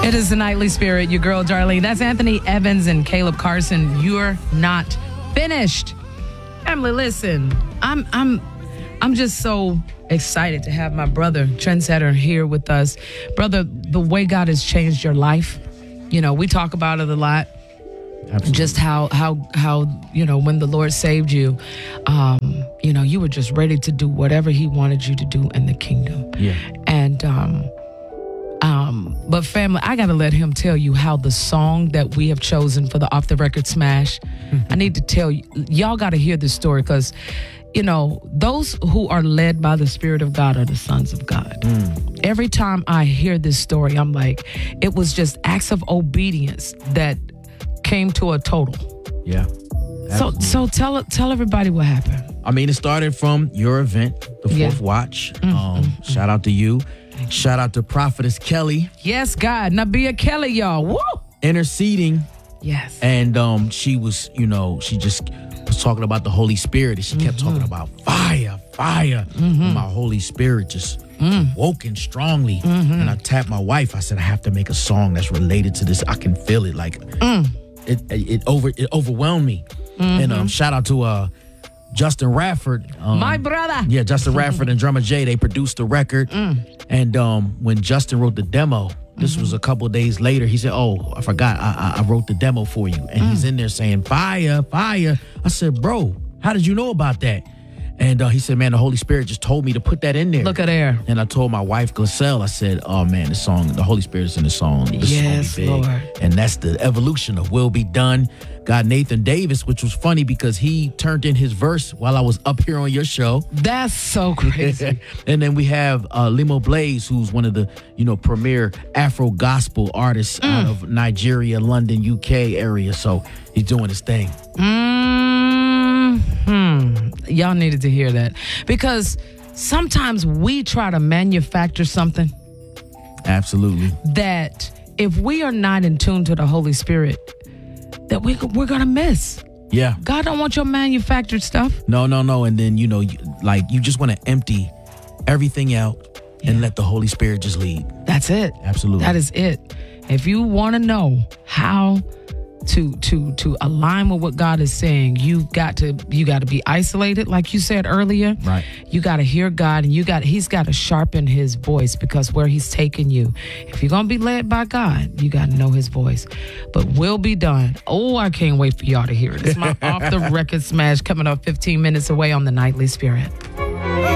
It is the Nightly Spirit, your girl Darlene. That's Anthony Evans and Caleb Carson. You're not finished. Emily, listen, I'm just so excited to have my brother, Trendsetter, here with us. Brother, the way God has changed your life, you know, we talk about it a lot. Absolutely. Just how when the Lord saved you, you were just ready to do whatever he wanted you to do in the kingdom. Yeah. And but family, I got to let him tell you how the song that we have chosen for the Off the Record Smash, I need to tell you, y'all got to hear this story because, you know, those who are led by the Spirit of God are the sons of God. Every time I hear this story, I'm like, it was just acts of obedience that came to a total. Yeah. So tell everybody what happened. I mean, it started from your event, the Fourth Watch. Shout out to you. Shout out to Prophetess Kelly. Yes, God. Nabia Kelly, y'all. Woo! Interceding. Yes. And she was, she just was talking about the Holy Spirit. And she kept talking about fire. And my Holy Spirit just woken strongly. And I tapped my wife. I said, I have to make a song that's related to this. I can feel it. Like, it overwhelmed me. And shout out to Justin Radford. My brother. Yeah, Justin Radford and Drummer Jay, they produced the record. And when Justin wrote the demo, this was a couple of days later, he said, oh, I forgot, I wrote the demo for you. And he's in there saying, fire. I said, bro, how did you know about that? And he said, man, the Holy Spirit just told me to put that in there. Look at there. And I told my wife, Gliselle, I said, oh, man, the song, the Holy Spirit's in the song. Yes, Lord. And that's the evolution of Will Be Done. Got Nathan Davis, which was funny because he turned in his verse while I was up here on your show. That's so crazy. And then we have Limo Blaze, who's one of the, premier Afro gospel artists out of Nigeria, London, UK area. So he's doing his thing. Y'all needed to hear that because sometimes we try to manufacture something. Absolutely. That if we are not in tune to the Holy Spirit, that we're going to miss. Yeah. God don't want your manufactured stuff. No. And then, you just want to empty everything out and let the Holy Spirit just lead. That's it. Absolutely. That is it. If you want to know how to align with what God is saying, you got to be isolated, like you said earlier. Right. You got to hear God, and he's got to sharpen his voice because where he's taking you. If you're gonna be led by God, you got to know his voice. But Will Be Done. Oh, I can't wait for y'all to hear it. It's my Off the Record Smash coming up 15 minutes away on the Nightly Spirit.